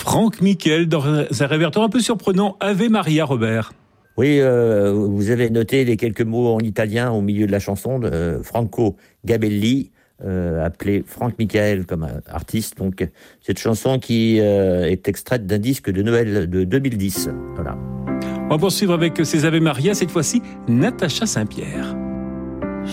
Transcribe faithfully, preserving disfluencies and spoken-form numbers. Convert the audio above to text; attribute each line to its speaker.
Speaker 1: Franck Michael dans un répertoire un peu surprenant, Ave Maria, Robert.
Speaker 2: Oui, euh, vous avez noté les quelques mots en italien au milieu de la chanson de euh, Franco Gabelli, euh, appelé Franck Michael comme artiste. Donc, cette chanson qui euh, est extraite d'un disque de Noël de deux mille dix. Voilà.
Speaker 1: On va poursuivre avec ces Ave Maria, cette fois-ci Natacha Saint-Pierre.